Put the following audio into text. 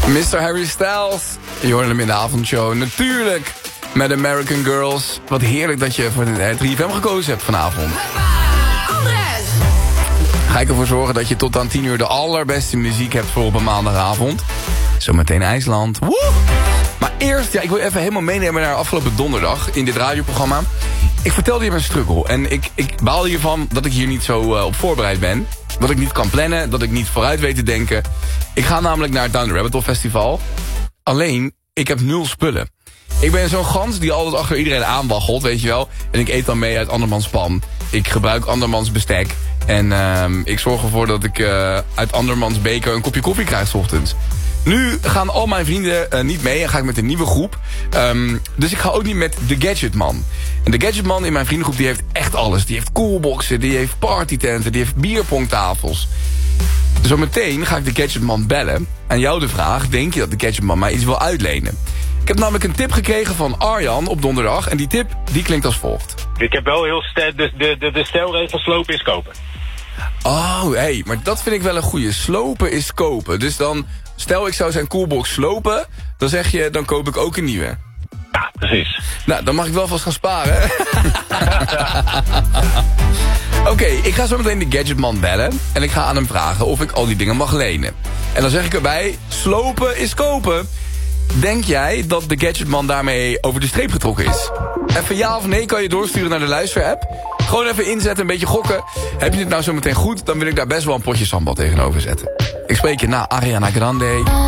Mr. Harry Styles. Je hoorde hem in de avondshow. Natuurlijk met American Girls. Wat heerlijk dat je voor de 3FM gekozen hebt vanavond. Ga ik ervoor zorgen dat je tot aan 10 uur de allerbeste muziek hebt voor op een maandagavond. Zometeen IJsland. Woe! Maar eerst, ik wil even helemaal meenemen naar afgelopen donderdag in dit radioprogramma. Ik vertelde je mijn struggle. En ik baal hiervan dat ik hier niet zo op voorbereid ben. Dat ik niet kan plannen, dat ik niet vooruit weet te denken. Ik ga namelijk naar het Down the Rabbit Hole Festival. Alleen, ik heb 0 spullen. Ik ben zo'n gans die altijd achter iedereen aanwaggelt, weet je wel. En ik eet dan mee uit andermans pan. Ik gebruik andermans bestek. En ik zorg ervoor dat ik uit andermans beker een kopje koffie krijg 's ochtends. Nu gaan al mijn vrienden niet mee en ga ik met een nieuwe groep. Dus ik ga ook niet met de Gadgetman. En de Gadgetman in mijn vriendengroep die heeft echt alles. Die heeft coolboxen, die heeft partytenten, die heeft bierpongtafels. Zometeen ga ik de Gadgetman bellen. Aan jou de vraag, denk je dat de Gadgetman mij iets wil uitlenen? Ik heb namelijk een tip gekregen van Arjan op donderdag. En die tip, die klinkt als volgt. Ik heb wel heel de stelregel slopen is kopen. Oh, maar dat vind ik wel een goeie. Slopen is kopen. Dus dan, stel ik zou zijn coolbox slopen, dan zeg je, dan koop ik ook een nieuwe. Ja, precies. Nou, dan mag ik wel vast gaan sparen. Oké, ik ga zo meteen de Gadgetman bellen. En ik ga aan hem vragen of ik al die dingen mag lenen. En dan zeg ik erbij, slopen is kopen. Denk jij dat de Gadgetman daarmee over de streep getrokken is? Even ja of nee kan je doorsturen naar de luisterapp. Gewoon even inzetten, een beetje gokken. Heb je het nou zo meteen goed, dan wil ik daar best wel een potje sambal tegenover zetten. Ik spreek je na Ariana Grande.